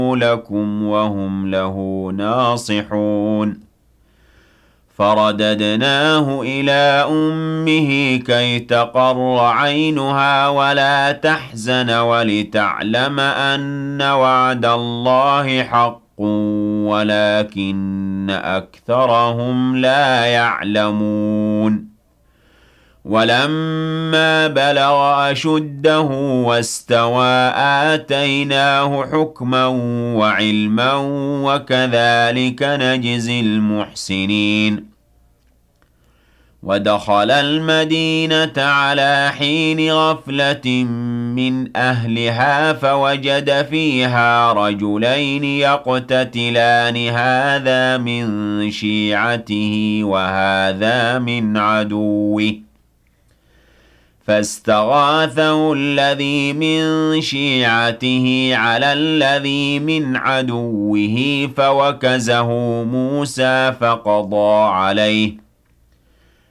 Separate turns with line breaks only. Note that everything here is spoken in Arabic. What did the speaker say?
لكم وهم له ناصحون فرددناه إلى أمه كي تقر عينها ولا تحزن ولتعلم أن وعد الله حق ولكن أكثرهم لا يعلمون ولما بلغ أشده واستوى آتيناه حكما وعلما وكذلك نجزي المحسنين ودخل المدينة على حين غفلة من أهلها فوجد فيها رجلين يقتتلان هذا من شيعته وهذا من عدوه فاستغاثه الذي من شيعته على الذي من عدوه فوكزه موسى فقضى عليه